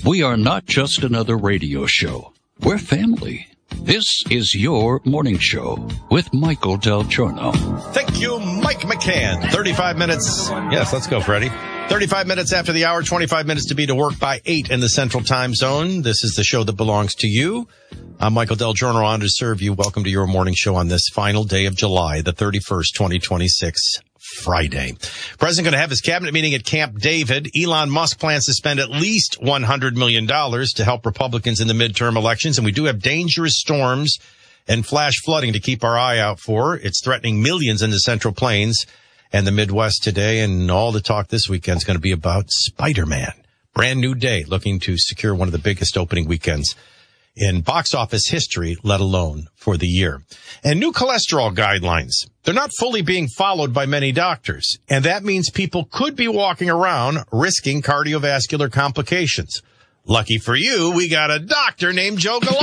We are not just another radio show. We're family. This is your morning show with Michael Del Giorno. Thank you, Mike McCann. 35 minutes. Yes, let's go, Freddie. 35 minutes after the hour, 25 minutes to be to work by 8 in the Central Time Zone. This is the show that belongs to you. I'm Michael Del Giorno, honored to serve you. Welcome to your morning show on this final day of July, the 31st, 2026, Friday. President going to have his cabinet meeting at Camp David. Elon Musk plans to spend at least $100 million to help Republicans in the midterm elections. And we do have dangerous storms and flash flooding to keep our eye out for. It's threatening millions in the Central Plains and the Midwest today. And all the talk this weekend is going to be about Spider-Man. Brand new day, looking to secure one of the biggest opening weekends in box office history, let alone for the year. And new cholesterol guidelines. They're not fully being followed by many doctors. And that means people could be walking around risking cardiovascular complications. Lucky for you, we got a doctor named Joe Gallo.